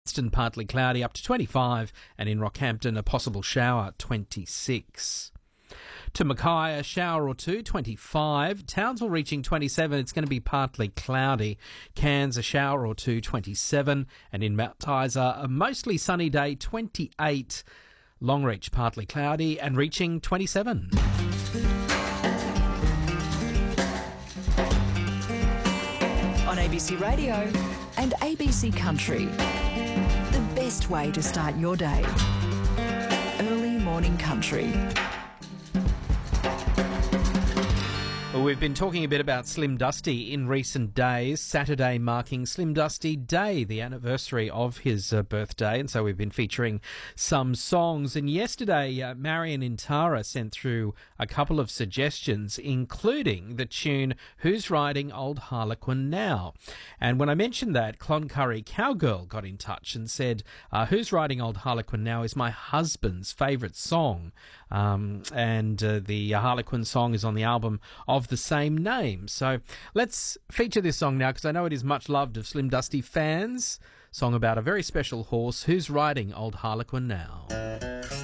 Partly cloudy up to 25, and in Rockhampton a possible shower 26. To Mackay, a shower or two, 25. Townsville reaching 27, it's going to be partly cloudy. Cairns, a shower or two, 27. And in Mount Isa, a mostly sunny day, 28. Longreach, partly cloudy and reaching 27. On ABC Radio and ABC Country. The best way to start your day. Early morning country. Well, we've been talking a bit about Slim Dusty in recent days. Saturday marking Slim Dusty Day, the anniversary of his birthday, and so we've been featuring some songs. And yesterday, Marion in Tara sent through a couple of suggestions, including the tune Who's Riding Old Harlequin Now? And when I mentioned that, Cloncurry Cowgirl got in touch and said, Who's Riding Old Harlequin Now is my husband's favourite song. And the Harlequin song is on the album of the same name. So let's feature this song now, because I know it is much loved of Slim Dusty fans. Song about a very special horse. Who's riding Old Harlequin now?